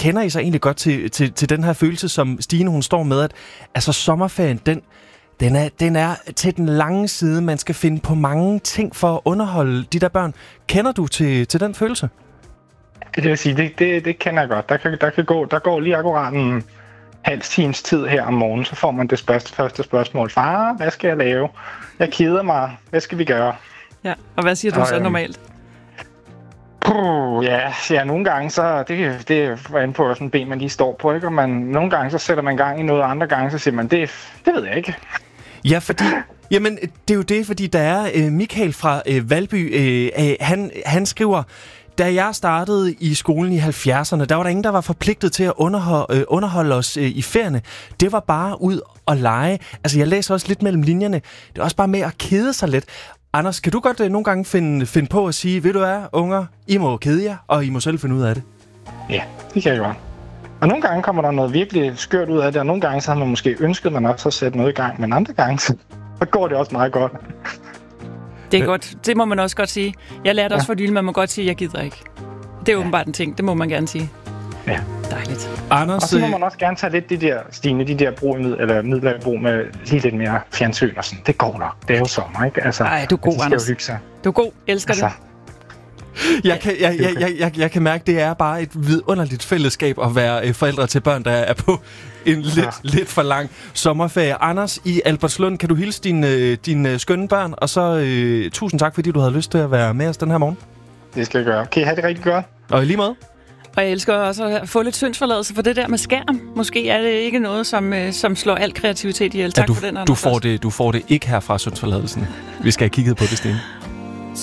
kender I så egentlig godt til den her følelse, som Stine hun står med, at altså sommerferien, den er til den lange side. Man skal finde på mange ting for at underholde de der børn. Kender du til den følelse? Det vil sige, det kender jeg godt. Der går lige akkurat en halv times tid her om morgenen, så får man det første spørgsmål. Far, hvad skal jeg lave? Jeg keder mig. Hvad skal vi gøre? Ja, og hvad siger du så normalt? Ja, nogle gange så, det er inde på sådan en ben, man lige står på, ikke? Og nogle gange så sætter man gang i noget, andre gange så siger man, det ved jeg ikke. Ja, fordi jamen, det er jo det, fordi der er Michael fra Valby, han skriver, da jeg startede i skolen i 70'erne, der var der ingen, der var forpligtet til at underholde os i ferierne. Det var bare ud og lege. Altså, jeg læser også lidt mellem linjerne. Det er også bare med at kede sig lidt. Anders, kan du godt nogle gange finde på at sige, ved du hvad, unger, I må kede jer, og I må selv finde ud af det? Ja, det kan jeg godt. Og nogle gange kommer der noget virkelig skørt ud af det, og nogle gange så har man måske ønsket, at man også har sat noget i gang, men andre gange så går det også meget godt. Det er godt. Det må man også godt sige. Jeg lærte også for Lille, man må godt sige, at jeg gider ikke. Det er åbenbart en ting. Det må man gerne sige. Ja. Dejligt. Anders, og så må man også gerne tage lidt de der midler i brug med lige lidt mere fjernsyn og sådan. Det går nok. Det er jo sommer, ikke? Altså, ej, du er god, Anders. Du er god. Elsker det. Jeg kan mærke, det er bare et vidunderligt fællesskab at være forældre til børn, der er på en lidt for lang sommerferie. Anders i Albertslund, kan du hilse dine skønne børn? Og så tusind tak, fordi du havde lyst til at være med os den her morgen. Det skal jeg gøre. Okay, have det rigtig godt. Og i lige måde. Og jeg elsker også at få lidt syndsforladelse for det der med skærm. Måske er det ikke noget, som slår al kreativitet ihjel. Tak for den, Anders. Du får det ikke her fra syndsforladelsen. Vi skal have kigget på det, Stine.